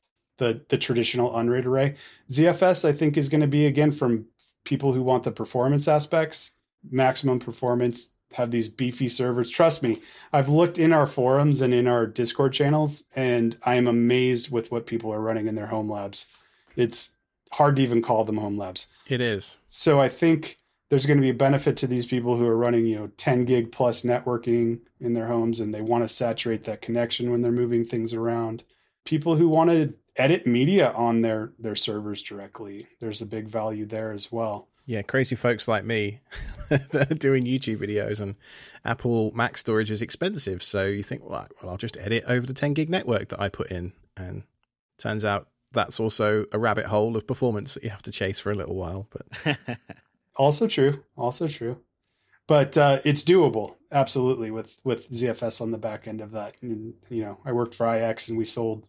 the the traditional unraid array. Z F S, I think, is going to be, again, from people who want the performance aspects, maximum performance, have these beefy servers. Trust me, I've looked in our forums and in our Discord channels, and I am amazed with what people are running in their home labs. It's hard to even call them home labs. It is. So I think there's going to be a benefit to these people who are running, you know, ten gig plus networking in their homes, and they want to saturate that connection when they're moving things around. People who want to edit media on their, their servers directly, there's a big value there as well. Yeah, crazy folks like me that are doing YouTube videos, and Apple Mac storage is expensive. So you think, well, well, I'll just edit over the ten gig network that I put in. And turns out that's also a rabbit hole of performance that you have to chase for a little while. But Also true. Also true. But uh, it's doable, absolutely, with, with Z F S on the back end of that. And, you know, I worked for I X, and we sold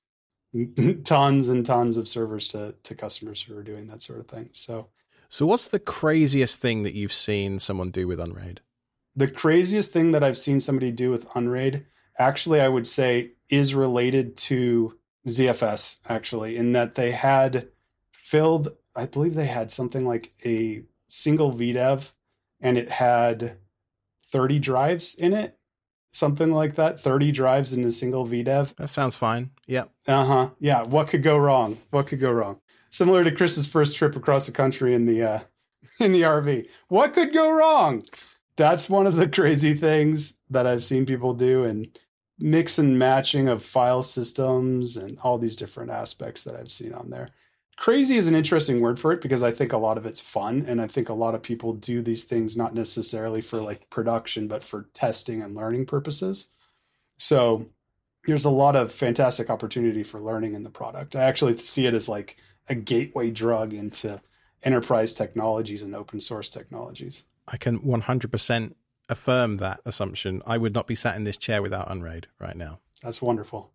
tons and tons of servers to, to customers who are doing that sort of thing. So, so what's the craziest thing that you've seen someone do with Unraid? The craziest thing that I've seen somebody do with Unraid, actually, I would say, is related to Z F S, actually, in that they had filled, I believe they had something like a single V DEV, and it had thirty drives in it, something like that, thirty drives in a single V DEV. That sounds fine. Yeah. Uh-huh. Yeah. What could go wrong? What could go wrong? Similar to Chris's first trip across the country in the, uh, in the R V. What could go wrong? That's one of the crazy things that I've seen people do, and mix and matching of file systems and all these different aspects that I've seen on there. Crazy is an interesting word for it, because I think a lot of it's fun, and I think a lot of people do these things not necessarily for like production, but for testing and learning purposes. So there's a lot of fantastic opportunity for learning in the product. I actually see it as like a gateway drug into enterprise technologies and open source technologies. I can one hundred percent affirm that assumption. I would not be sat in this chair without Unraid right now. That's wonderful.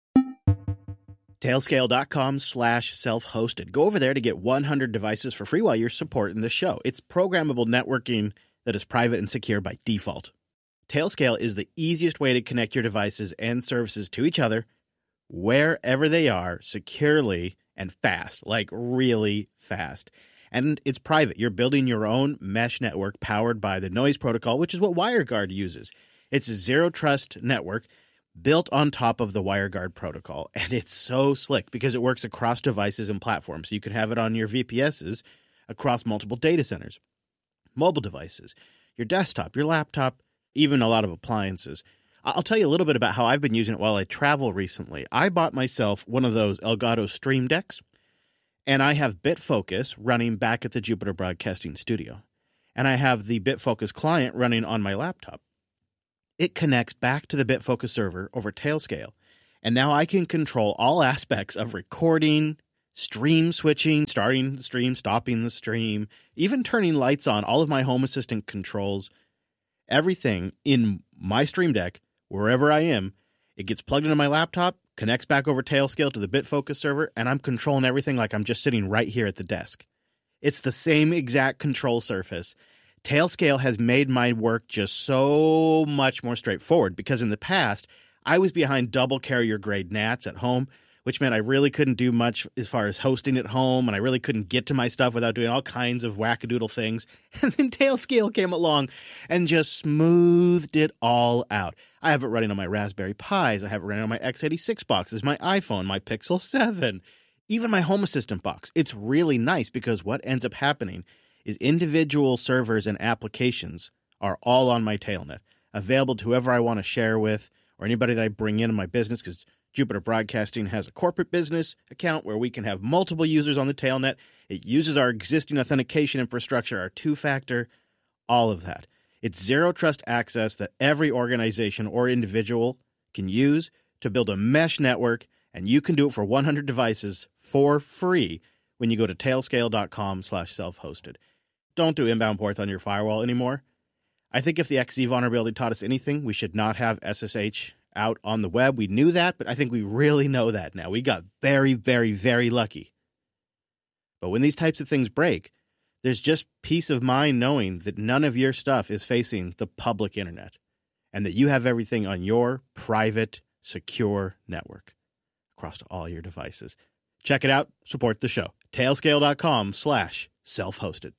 Tailscale.com slash self-hosted. Go over there to get one hundred devices for free while you're supporting the show. It's programmable networking that is private and secure by default. Tailscale is the easiest way to connect your devices and services to each other, wherever they are, securely and fast, like really fast. And it's private. You're building your own mesh network powered by the noise protocol, which is what WireGuard uses. It's a zero-trust network built on top of the WireGuard protocol, and it's so slick because it works across devices and platforms. So you can have it on your V P Ss across multiple data centers, mobile devices, your desktop, your laptop, even a lot of appliances. I'll tell you a little bit about how I've been using it while I travel recently. I bought myself one of those Elgato Stream Decks, and I have BitFocus running back at the Jupiter Broadcasting Studio. And I have the BitFocus client running on my laptop. It connects back to the BitFocus server over Tailscale, and now I can control all aspects of recording, stream switching, starting the stream, stopping the stream, even turning lights on, all of my Home Assistant controls, everything in my Stream Deck. Wherever I am, it gets plugged into my laptop, connects back over Tailscale to the BitFocus server, and I'm controlling everything like I'm just sitting right here at the desk. It's the same exact control surface. Tailscale has made my work just so much more straightforward because in the past, I was behind double carrier grade N A Ts at home, which meant I really couldn't do much as far as hosting at home, and I really couldn't get to my stuff without doing all kinds of wackadoodle things. And then Tailscale came along and just smoothed it all out. I have it running on my Raspberry Pis. I have it running on my x eighty-six boxes, my iPhone, my Pixel seven, even my Home Assistant box. It's really nice because what ends up happening is individual servers and applications are all on my Tailnet, available to whoever I want to share with or anybody that I bring in in my business because Jupiter Broadcasting has a corporate business account where we can have multiple users on the Tailnet. It uses our existing authentication infrastructure, our two-factor, all of that. It's zero trust access that every organization or individual can use to build a mesh network, and you can do it for one hundred devices for free when you go to tailscale.com slash self-hosted. Don't do inbound ports on your firewall anymore. I think if the X Z vulnerability taught us anything, we should not have S S H out on the web. We knew that, but I think we really know that now. We got very, very, very lucky. But when these types of things break, there's just peace of mind knowing that none of your stuff is facing the public internet and that you have everything on your private, secure network across all your devices. Check it out. Support the show. Tailscale.com slash self-hosted.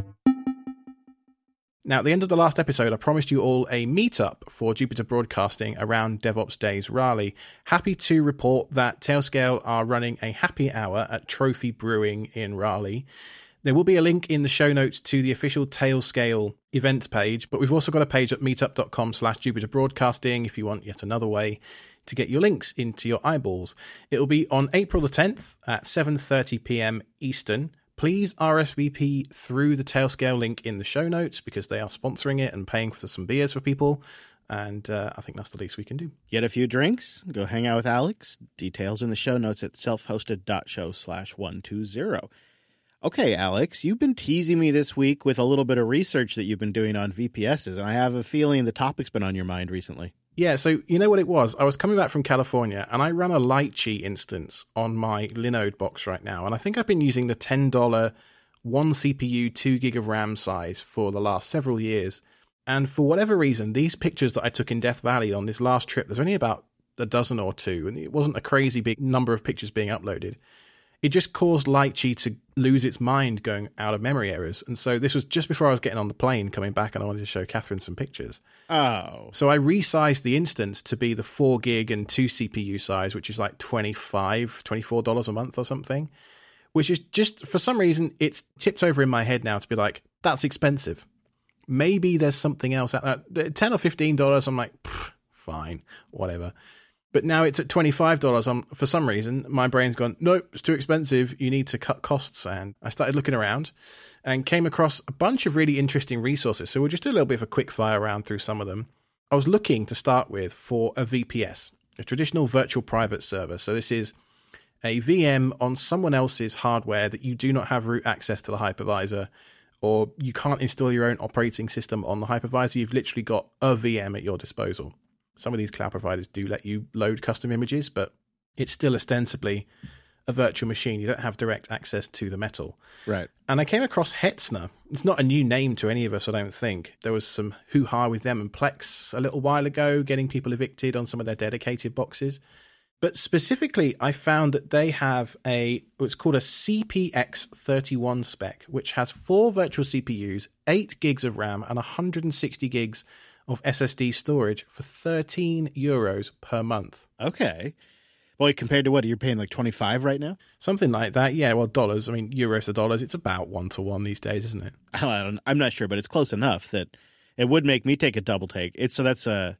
Now, at the end of the last episode, I promised you all a meetup for Jupiter Broadcasting around DevOps Days Raleigh. Happy to report that Tailscale are running a happy hour at Trophy Brewing in Raleigh. There will be a link in the show notes to the official Tailscale events page, but we've also got a page at meetup.com slash Jupiter Broadcasting if you want yet another way to get your links into your eyeballs. It will be on April the tenth at seven thirty p.m. Eastern. Please R S V P through the Tailscale link in the show notes because they are sponsoring it and paying for some beers for people. And uh, I think that's the least we can do. Get a few drinks, go hang out with Alex. Details in the show notes at self-hosted.show slash 120. Okay, Alex, you've been teasing me this week with a little bit of research that you've been doing on V P Ss, and I have a feeling the topic's been on your mind recently. Yeah, so you know what it was? I was coming back from California, and I run a Litchi instance on my Linode box right now, and I think I've been using the ten dollars one C P U, two gig of RAM size for the last several years. And for whatever reason, these pictures that I took in Death Valley on this last trip, there's only about a dozen or two, and it wasn't a crazy big number of pictures being uploaded. It just caused Litchi to lose its mind going out of memory errors. And so this was just before I was getting on the plane coming back, and I wanted to show Catherine some pictures. Oh. So I resized the instance to be the four gig and two C P U size, which is like twenty-five dollars, twenty-four dollars a month or something, which is just, for some reason, it's tipped over in my head now to be like, that's expensive. Maybe there's something else out there. ten dollars or fifteen dollars, I'm like, fine, whatever. But now it's at twenty-five dollars. I'm, for some reason, my brain's gone, nope, it's too expensive. You need to cut costs. And I started looking around and came across a bunch of really interesting resources. So we'll just do a little bit of a quick fire around through some of them. I was looking to start with for a V P S, a traditional virtual private server. So this is a V M on someone else's hardware that you do not have root access to the hypervisor, or you can't install your own operating system on the hypervisor. You've literally got a V M at your disposal. Some of these cloud providers do let you load custom images, but it's still ostensibly a virtual machine. You don't have direct access to the metal. Right. And I came across Hetzner. It's not a new name to any of us, I don't think. There was some hoo-ha with them and Plex a little while ago, getting people evicted on some of their dedicated boxes. But specifically, I found that they have a what's called a C P X thirty-one spec, which has four virtual C P Us, eight gigs of RAM, and one hundred sixty gigs of S S D storage for thirteen euros per month. Okay. Well, compared to what, you're paying like twenty-five right now? Something like that. Yeah, well, dollars. I mean, euros to dollars, it's about one to one these days, isn't it? I don't, I'm not sure, but it's close enough that it would make me take a double take. It's so that's a,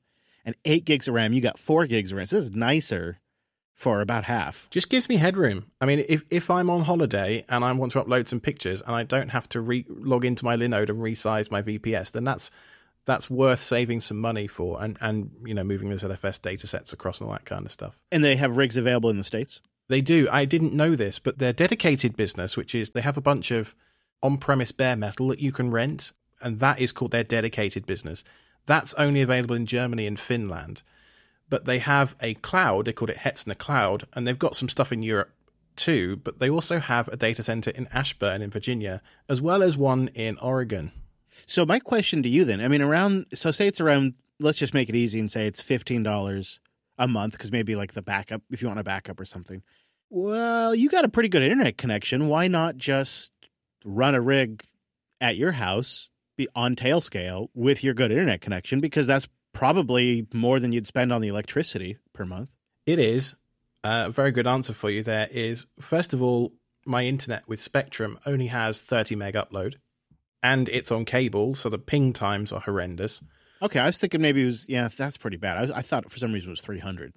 and eight gigs of RAM, you got four gigs of RAM. So this is nicer for about half. Just gives me headroom. I mean, if, if I'm on holiday and I want to upload some pictures and I don't have to re- log into my Linode and resize my V P S, then that's that's worth saving some money for, and, and you know, moving the Z F S data sets across and all that kind of stuff. And they have rigs available in the States? They do. I didn't know this, but their dedicated business, which is they have a bunch of on-premise bare metal that you can rent, and that is called their dedicated business. That's only available in Germany and Finland. But they have a cloud, they call it Hetzner Cloud, and they've got some stuff in Europe too, but they also have a data center in Ashburn in Virginia, as well as one in Oregon. So my question to you then, I mean, around, so say it's around, let's just make it easy and say it's fifteen dollars a month, because maybe like the backup, if you want a backup or something. Well, you got a pretty good internet connection. Why not just run a rig at your house be on Tailscale with your good internet connection? Because that's probably more than you'd spend on the electricity per month. It is. Uh, a very good answer for you there is, first of all, my internet with Spectrum only has thirty meg upload, and it's on cable, so the ping times are horrendous. Okay, I was thinking maybe it was, yeah, that's pretty bad. I, was, I thought for some reason it was three hundred.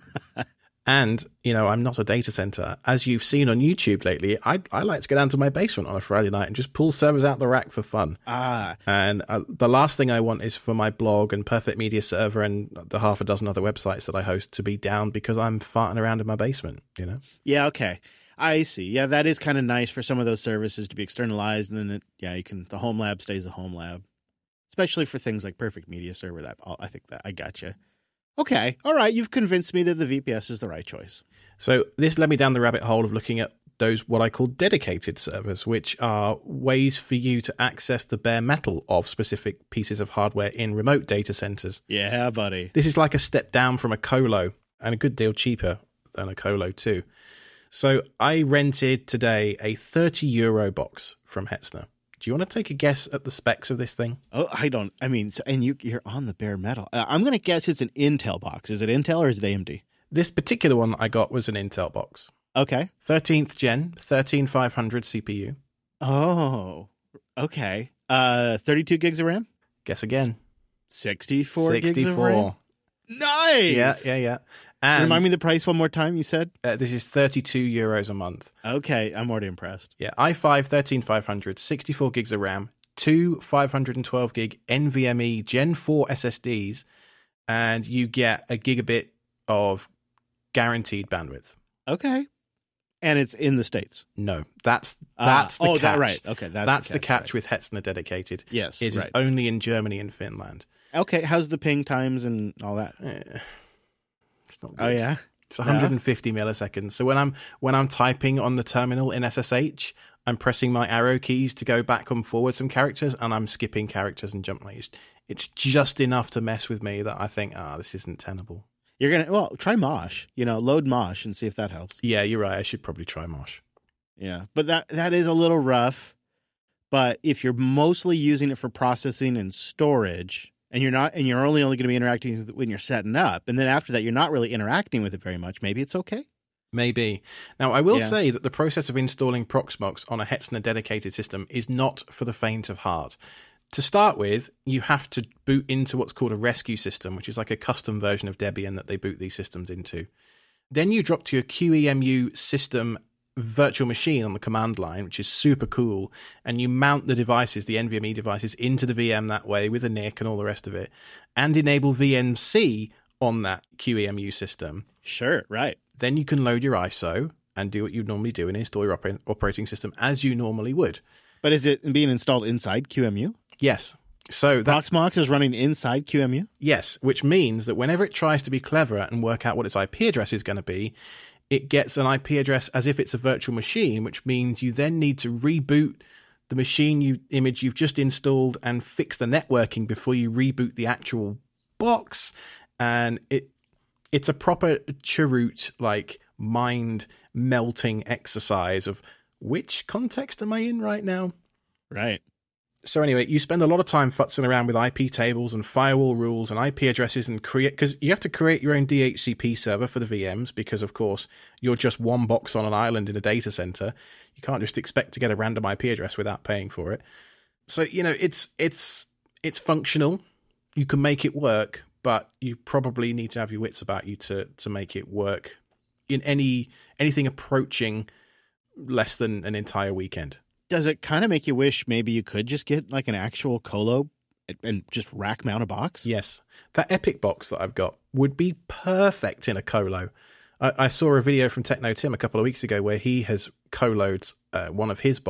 And, you know, I'm not a data center. As you've seen on YouTube lately, I I like to go down to my basement on a Friday night and just pull servers out the rack for fun. Ah. And uh, the last thing I want is for my blog and Perfect Media Server and the half a dozen other websites that I host to be down because I'm farting around in my basement, you know? Yeah, okay. I see. Yeah, that is kind of nice for some of those services to be externalized, and then it, yeah, you can, the home lab stays a home lab. Especially for things like Perfect Media Server. That I think that I gotcha. Okay, all right. You've convinced me that the V P S is the right choice. So this led me down the rabbit hole of looking at those what I call dedicated servers, which are ways for you to access the bare metal of specific pieces of hardware in remote data centers. Yeah, buddy. This is like a step down from a colo, and a good deal cheaper than a colo too. So I rented today a thirty euro box from Hetzner. Do you want to take a guess at the specs of this thing? Oh, I don't. I mean, so, and you, you're on the bare metal. Uh, I'm going to guess it's an Intel box. Is it Intel or is it A M D? This particular one I got was an Intel box. Okay. thirteenth gen, thirteen five hundred C P U. Oh, okay. Uh, thirty-two gigs of RAM? Guess again. sixty-four, sixty-four gigs of RAM? Nice! Yeah, yeah, yeah. And remind me the price one more time, you said? Uh, this is thirty-two euros a month. Okay, I'm already impressed. Yeah, i five thirteen five hundred, sixty-four gigs of RAM, two five hundred twelve gig NVMe Gen four S S Ds, and you get a gigabit of guaranteed bandwidth. Okay. And it's in the States? No, that's that's uh, the oh, catch. That, right. Okay, that's, that's the the catch, catch right. with Hetzner dedicated. Yes, It right. is only in Germany and Finland. Okay, how's the ping times and all that? Eh, it's not good. Oh, yeah? It's one hundred fifty yeah. milliseconds. So when I'm when I'm typing on the terminal in S S H, I'm pressing my arrow keys to go back and forward some characters, and I'm skipping characters and jump lanes. It's just enough to mess with me that I think, ah, oh, this isn't tenable. You're gonna well try Mosh. You know, load Mosh and see if that helps. Yeah, you're right. I should probably try Mosh. Yeah, but that that is a little rough. But if you're mostly using it for processing and storage, and you're not, and you're only only going to be interacting with it when you're setting up, and then after that you're not really interacting with it very much, maybe it's okay. Maybe. Now, I will Yeah. say that the process of installing Proxmox on a Hetzner dedicated system is not for the faint of heart. To start with, you have to boot into what's called a rescue system, which is like a custom version of Debian that they boot these systems into. Then you drop to your Q E M U system virtual machine on the command line, which is super cool, and you mount the devices, the NVMe devices, into the V M that way with a N I C and all the rest of it, and enable V N C on that Q E M U system. Sure, right. Then you can load your I S O and do what you'd normally do and install your oper- operating system as you normally would. But is it being installed inside Q M U? Yes. So that, Proxmox is running inside Q M U? yes, which means that whenever it tries to be clever and work out what its I P address is going to be, it gets an I P address as if it's a virtual machine, which means you then need to reboot the machine you image you've just installed and fix the networking before you reboot the actual box. And it it's a proper cheroot, like mind melting exercise of which context am I in right now? Right. So anyway, you spend a lot of time futzing around with I P tables and firewall rules and I P addresses and create, because you have to create your own D H C P server for the V Ms because, of course, you're just one box on an island in a data center. You can't just expect to get a random I P address without paying for it. So, you know, it's it's it's functional. You can make it work, but you probably need to have your wits about you to to make it work in any anything approaching less than an entire weekend. Does it kind of make you wish maybe you could just get like an actual colo and just rack mount a box? Yes. That Epic box that I've got would be perfect in a colo. I, I saw a video from Techno Tim a couple of weeks ago where he has coloed uh, one of his boxes